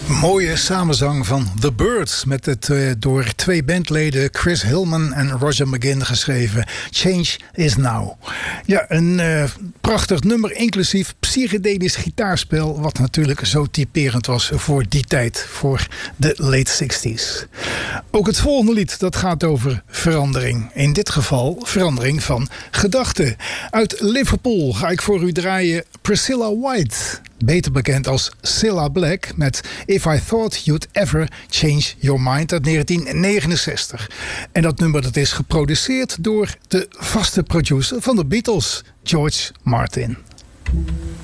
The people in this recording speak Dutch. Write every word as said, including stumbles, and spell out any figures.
Mooie samenzang van The Byrds met het uh, door twee bandleden Chris Hillman en Roger McGuinn geschreven Change Is Now. Ja, een uh, prachtig nummer inclusief psychedelisch gitaarspel, wat natuurlijk zo typerend was voor die tijd, voor de late zestig's. Ook het volgende lied, dat gaat over verandering. In dit geval verandering van gedachten. Uit Liverpool ga ik voor u draaien Priscilla White, beter bekend als Cilla Black, met If I Thought You'd Ever Change Your Mind uit negentien negenenzestig. En dat nummer dat is geproduceerd door de vaste producer van de Beatles, George Martin.